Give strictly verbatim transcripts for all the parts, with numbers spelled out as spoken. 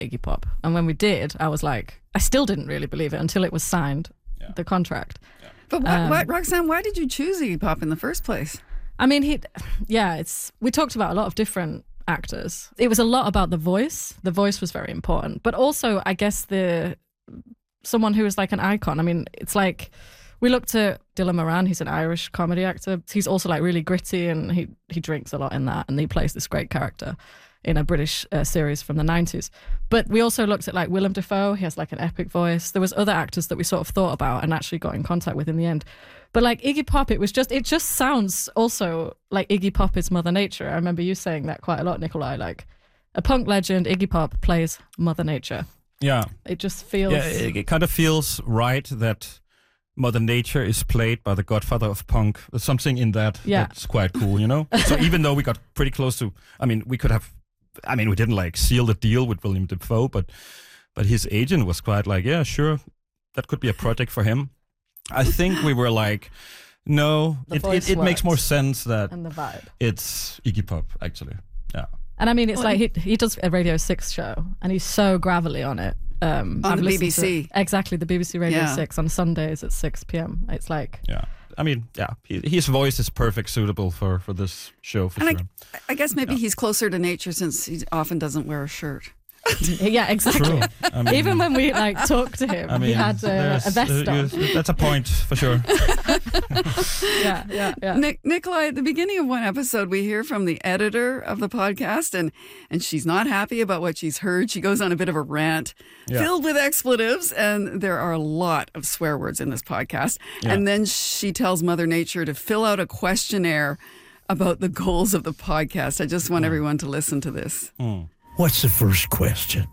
Iggy Pop. And when we did, I was like, I still didn't really believe it until it was signed, yeah. the contract. Yeah. But what, um, what, Roxanne, why did you choose Iggy Pop in the first place? I mean, he, yeah, it's, we talked about a lot of different actors. It was a lot about the voice. The voice was very important. But also, I guess, the someone who is like an icon. I mean, it's like, we looked at Dylan Moran, he's an Irish comedy actor. He's also like really gritty, and he, he drinks a lot in that, and he plays this great character in a British uh, series from the nineties. But we also looked at like Willem Dafoe. He has like an epic voice. There was other actors that we sort of thought about and actually got in contact with in the end. But like Iggy Pop, it was just, it just sounds also like Iggy Pop is Mother Nature. I remember you saying that quite a lot, Nikolai, like a punk legend, Iggy Pop plays Mother Nature. Yeah. It just feels... Yeah, it, it kind of feels right that Mother Nature is played by the godfather of punk. There's something in that yeah. that's quite cool, you know? So even though we got pretty close to, I mean, we could have, I mean, we didn't like seal the deal with William Dafoe, but but his agent was quite like, yeah, sure, that could be a project for him. I think we were like, no, it, it, it makes more sense that and the vibe. It's Iggy Pop, actually. Yeah. And I mean, it's well, like he he does a Radio six show, and he's so gravelly on it. Um, on I've the B B C. To, exactly, the B B C Radio yeah. six on Sundays at six p.m. It's like... Yeah. I mean, yeah, he, his voice is perfect, suitable for, for this show, for and sure. I, I guess maybe yeah. he's closer to nature since he often doesn't wear a shirt. Yeah, exactly. True. I mean, even when we like talked to him, I mean, he had uh, a vest uh, on. That's a point for sure. yeah, yeah, yeah. Nic- Nikolai, at the beginning of one episode, we hear from the editor of the podcast, and and she's not happy about what she's heard. She goes on a bit of a rant yeah. filled with expletives, and there are a lot of swear words in this podcast. Yeah. And then she tells Mother Nature to fill out a questionnaire about the goals of the podcast. I just want mm. everyone to listen to this. Mm. What's the first question?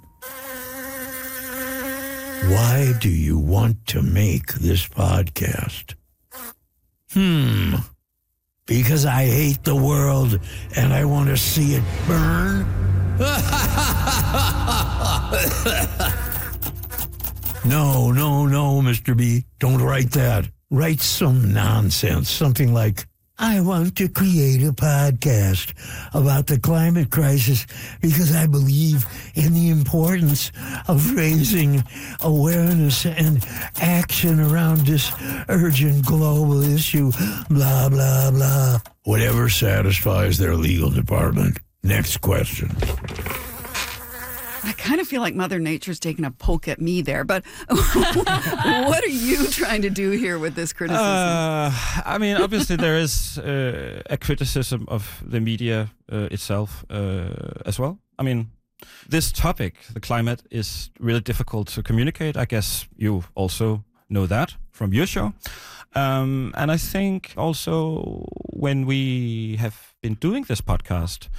Why do you want to make this podcast? Hmm. Because I hate the world and I want to see it burn? No, no, no, Mister B. Don't write that. Write some nonsense, something like, I want to create a podcast about the climate crisis because I believe in the importance of raising awareness and action around this urgent global issue, blah, blah, blah. Whatever satisfies their legal department. Next question. I kind of feel like Mother Nature's taking a poke at me there, but what are you trying to do here with this criticism? Uh, I mean, obviously there is uh, a criticism of the media uh, itself uh, as well. I mean, this topic, the climate, is really difficult to communicate. I guess you also know that from your show. Um, and I think also when we have been doing this podcast,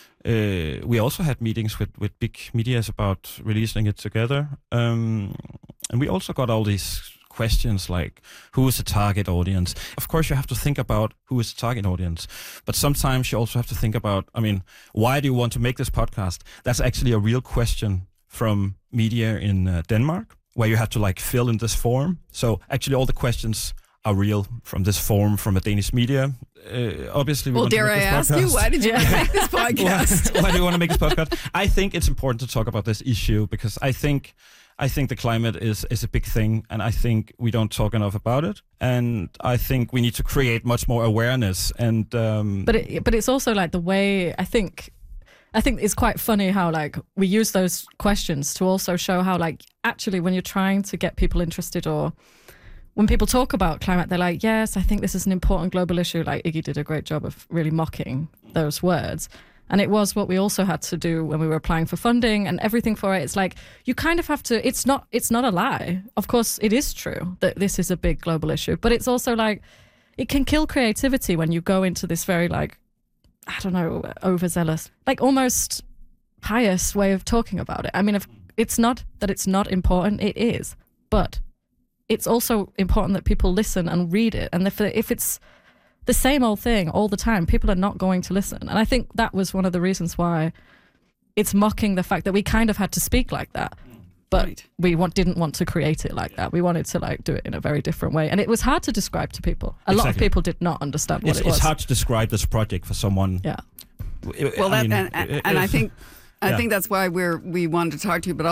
Uh, we also had meetings with, with big medias about releasing it together. Um, and we also got all these questions like, who is the target audience? Of course, you have to think about who is the target audience. But sometimes you also have to think about, I mean, why do you want to make this podcast? That's actually a real question from media in uh, Denmark, where you have to like fill in this form. So actually all the questions are real from this form from a Danish media. Uh, obviously, we well, want dare to make I this ask podcast. you, why did you want to make this podcast? why, why do you want to make this podcast? I think it's important to talk about this issue because I think I think the climate is is a big thing, and I think we don't talk enough about it. And I think we need to create much more awareness. And um, but it, but it's also like the way I think. I think it's quite funny how like we use those questions to also show how like actually when you're trying to get people interested or when people talk about climate, they're like, yes, I think this is an important global issue. Like Iggy did a great job of really mocking those words. And it was what we also had to do when we were applying for funding and everything for it. It's like, you kind of have to, it's not, it's not a lie. Of course, it is true that this is a big global issue, but it's also like, it can kill creativity when you go into this very like, I don't know, overzealous, like almost pious way of talking about it. I mean, if it's not that it's not important, it is, but it's also important that people listen and read it. And if, if it's the same old thing all the time, people are not going to listen. And I think that was one of the reasons why it's mocking the fact that we kind of had to speak like that. But right. we want, didn't want to create it like that. We wanted to like do it in a very different way. And it was hard to describe to people. A exactly. lot of people did not understand what it's, it was. It's hard to describe this project for someone. Yeah. Well, that, mean, and, and, and I think I Yeah. think that's why we're we wanted to talk to you, but